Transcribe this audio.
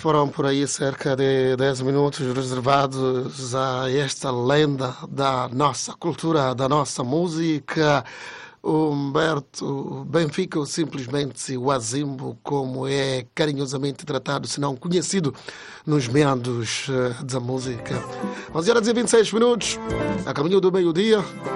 foram por aí cerca de 10 minutos reservados a esta lenda da nossa cultura, da nossa música. Humberto Benfica, ou simplesmente o Azimbo, como é carinhosamente tratado, se não conhecido, nos meados da música. 11 horas e 26 minutos, a caminho do meio-dia.